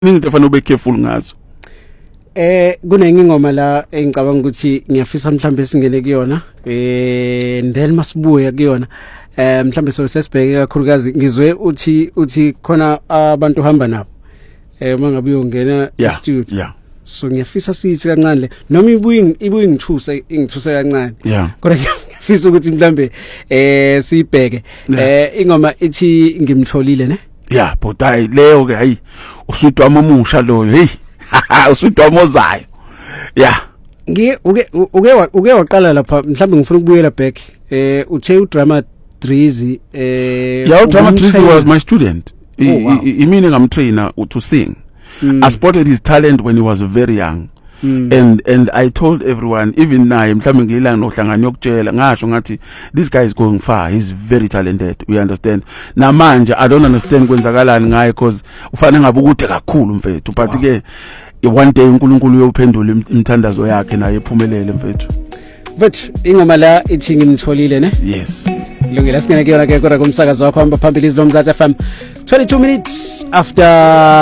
into efanele ube careful ngazo. Kunenye ingoma la engicabanga ukuthi ngiyafisa mhlambe singene kuyona then masibuye kuyona mhlambe sesibheke kakhulukazi ngizwe uthi khona abantu hamba nabo mangabe uyongena e-studio. Yeah. So ngiyafisa sithi kancane le noma ibuye ingithuse kancane kodwa ngiyafisa ukuthi mhlambe sibheke ingoma ithi ngimtholile ne. Yeah, but leyo ke hayi usudwa amamusha loyo hey usudwa mozayo. Yeah. Uke waqala lapha mhlawumbe ngifuna ukubuyela back uthe uDrama Drizzy yeah, Drama Drizzy was my student. He meaning I'm trainer to sing. I spotted his talent when he was very young. And I told everyone, even now, mhlawumbe ngilanga nohlangana yokutshela ngasho ngathi this guy is going far. He's very talented. We understand. Namanje I don't understand kwenzakalani ngaye because ufane ngabe ukude kakhulu mfethu. But ke one day uNkulunkulu uyophendula imthandazo yakhe naye ephumelele mfethu. But ingoma la ithi ngimtholile ne. Yes. Lungile singene kuyona ke kodwa kumsakazo wakho hamba phambili izilo Mzansi FM 22 minutes after